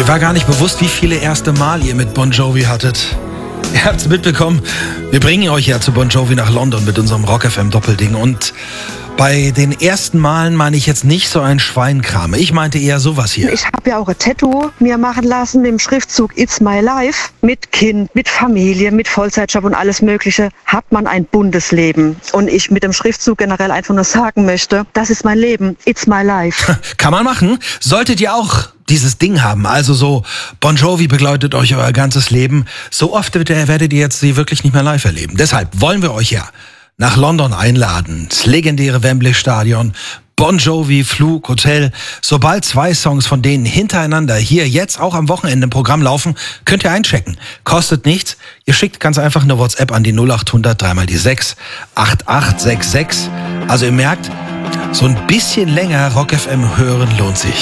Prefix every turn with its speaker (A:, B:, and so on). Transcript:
A: Mir war gar nicht bewusst, wie viele erste Mal ihr mit Bon Jovi hattet. Ihr habt's mitbekommen, wir bringen euch ja zu Bon Jovi nach London mit unserem Rock FM Doppelding. Und bei den ersten Malen meine ich jetzt nicht so ein Schweinkram. Ich meinte eher sowas hier.
B: Ich habe ja auch ein Tattoo mir machen lassen mit dem Schriftzug It's My Life. Mit Kind, mit Familie, mit Vollzeitjob und alles Mögliche hat man ein buntes Leben. Und ich mit dem Schriftzug generell einfach nur sagen möchte, das ist mein Leben, It's My Life.
A: Kann man machen. Solltet ihr auch dieses Ding haben, also so Bon Jovi begleitet euch euer ganzes Leben. So oft werdet ihr jetzt sie wirklich nicht mehr live erleben. Deshalb wollen wir euch ja nach London einladen. Das legendäre Wembley Stadion, Bon Jovi, Flug, Hotel. Sobald 2 Songs von denen hintereinander hier jetzt auch am Wochenende im Programm laufen, könnt ihr einchecken. Kostet nichts. Ihr schickt ganz einfach eine WhatsApp an die 0800 3 mal die 6 8866. Also ihr merkt, so ein bisschen länger Rock FM hören lohnt sich.